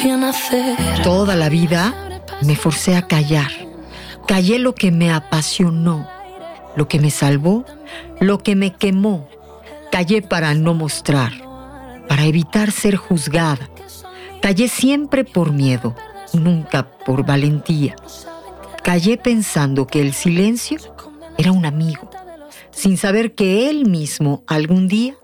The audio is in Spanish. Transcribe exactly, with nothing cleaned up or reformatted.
Toda la vida me forcé a callar. Callé lo que me apasionó, lo que me salvó, lo que me quemó. Callé para no mostrar, para evitar ser juzgada. Callé siempre por miedo, nunca por valentía. Callé pensando que el silencio era un amigo, sin saber que él mismo algún día